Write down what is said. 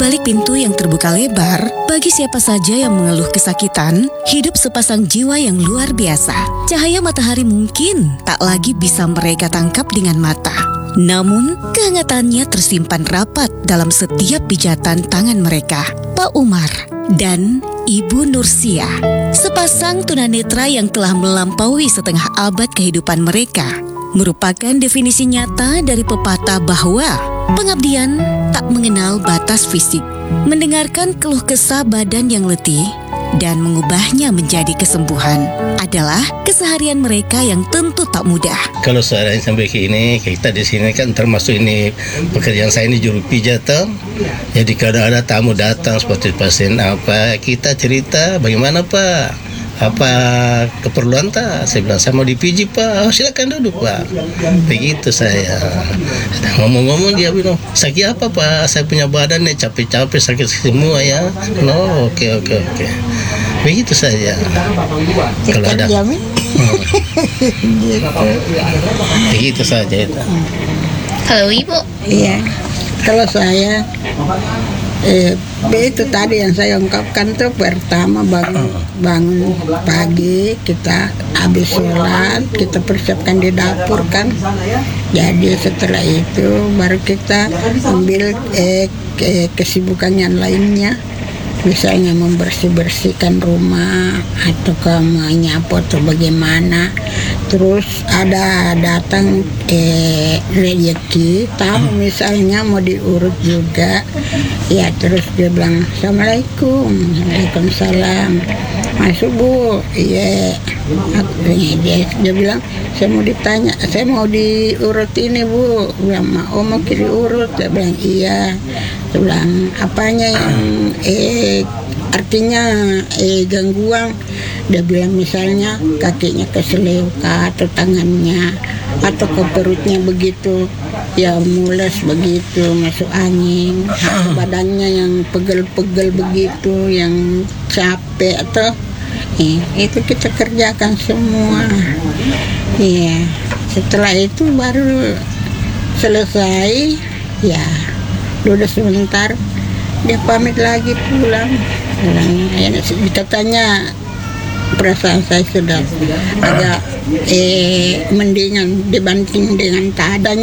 balik pintu yang terbuka lebar, bagi siapa saja yang mengeluh kesakitan, hidup sepasang jiwa yang luar biasa. Cahaya matahari mungkin tak lagi bisa mereka tangkap dengan mata. Namun, kehangatannya tersimpan rapat dalam setiap pijatan tangan mereka. Pak Umar dan Ibu Nursia, sepasang tunanetra yang telah melampaui setengah abad kehidupan mereka, merupakan definisi nyata dari pepatah bahwa pengabdian tak mengenal batas fisik. Mendengarkan keluh kesah badan yang letih dan mengubahnya menjadi kesembuhan adalah keseharian mereka yang tentu tak mudah. Kalau sekarang sampai ke ini, kita di sini kan termasuk ini pekerjaan saya ini juru pijat toh. Jadi kadang ada tamu datang seperti pasien apa, kita cerita bagaimana Pak, apa keperluan tak? Saya bilang saya mau dipijit Pak. Oh, silakan duduk Pak. Begitu saya. Ngomong-ngomong dia bilang, sakit apa Pak? Saya punya badan nih capek-capek sakit semua ya. No, oke. Begitu saja. Kalau ada begitu saja itu. Kalau Ibu? Iya. Kalau saya itu tadi yang saya ungkapkan tuh, pertama bangun pagi, kita habis sholat, kita persiapkan di dapur kan. Jadi setelah itu baru kita ambil kesibukan yang lainnya, misalnya membersihkan rumah atau menyapu atau bagaimana. Terus ada datang rezeki, tamu misalnya mau diurut juga, ya terus dia bilang Assalamualaikum, Waalaikumsalam, masuk Bu, iya. Dia bilang saya mau ditanya, saya mau diurut ini Bu, bilang mau diurut, dia bilang iya. Dia bilang apanya yang artinya gangguan. Dia bilang misalnya kakinya keseleo atau tangannya atau ke perutnya begitu ya mules begitu, masuk angin, atau badannya yang pegel-pegel begitu, yang capek atau itu kita kerjakan semua. Iya, setelah itu baru selesai ya, udah sebentar dia pamit lagi pulang. Kita tanya, perasaan saya sudah agak mendingan dibanding dengan keadaan